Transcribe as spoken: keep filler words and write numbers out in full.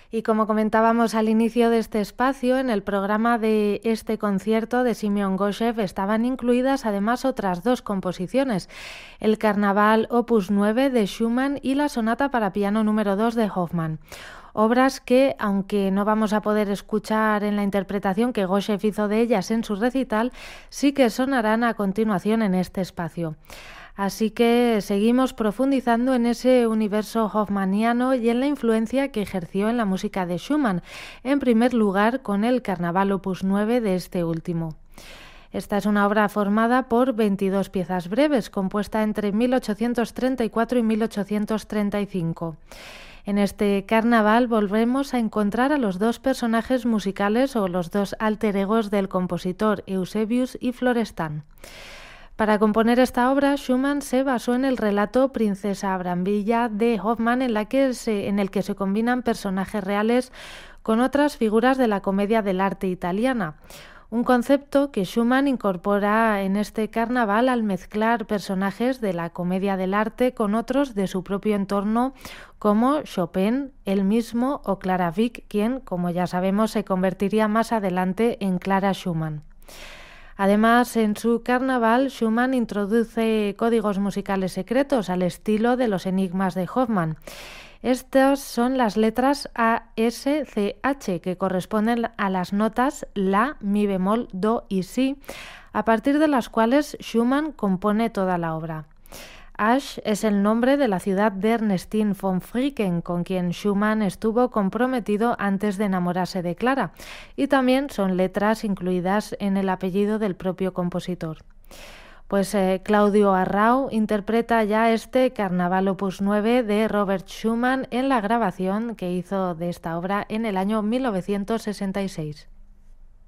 Y como comentábamos al inicio de este espacio, en el programa de este concierto de Simeon Goshev estaban incluidas además otras dos composiciones, el Carnaval Opus nueve de Schumann y la Sonata para piano número dos de Hofmann. Obras que, aunque no vamos a poder escuchar en la interpretación que Goshev hizo de ellas en su recital, sí que sonarán a continuación en este espacio. Así que seguimos profundizando en ese universo hofmanniano y en la influencia que ejerció en la música de Schumann, en primer lugar con el Carnaval Opus nueve de este último. Esta es una obra formada por veintidós piezas breves, compuesta entre mil ochocientos treinta y cuatro y mil ochocientos treinta y cinco. En este carnaval volvemos a encontrar a los dos personajes musicales o los dos alter egos del compositor, Eusebius y Florestan. Para componer esta obra, Schumann se basó en el relato Princesa Brambilla de Hoffmann, en, la que se, en el que se combinan personajes reales con otras figuras de la comedia del arte italiana. Un concepto que Schumann incorpora en este carnaval al mezclar personajes de la comedia del arte con otros de su propio entorno, como Chopin, él mismo o Clara Wieck, quien, como ya sabemos, se convertiría más adelante en Clara Schumann. Además, en su carnaval, Schumann introduce códigos musicales secretos al estilo de los enigmas de Hofmann. Estas son las letras A, S, C, H, que corresponden a las notas La, Mi bemol, Do y Si, a partir de las cuales Schumann compone toda la obra. Asch es el nombre de la ciudad de Ernestine von Fricken, con quien Schumann estuvo comprometido antes de enamorarse de Clara, y también son letras incluidas en el apellido del propio compositor. Pues eh, Claudio Arrau interpreta ya este Carnaval Opus nueve de Robert Schumann en la grabación que hizo de esta obra en el año mil novecientos sesenta y seis.